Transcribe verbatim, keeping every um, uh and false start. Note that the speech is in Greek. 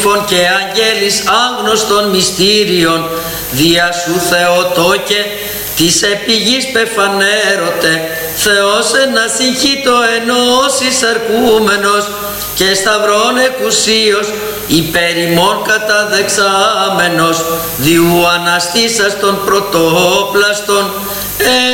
και αγγέλης άγνωστων μυστήριων, δια σου Θεοτόκε, της επιγής πεφανέρωτε, Θεός να συγχύ το ενώσεις αρκούμενος και σταυρών εκουσίως υπέρ ημών καταδεξάμενος, διού αναστήσας των πρωτόπλαστων